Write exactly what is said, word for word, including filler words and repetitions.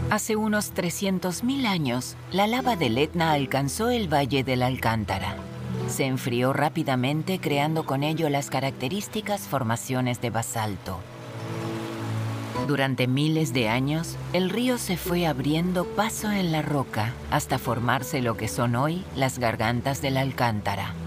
Hace unos trescientos mil años, la lava del Etna alcanzó el Valle de la Alcántara. Se enfrió rápidamente, creando con ello las características formaciones de basalto. Durante miles de años, el río se fue abriendo paso en la roca hasta formarse lo que son hoy las gargantas de la Alcántara.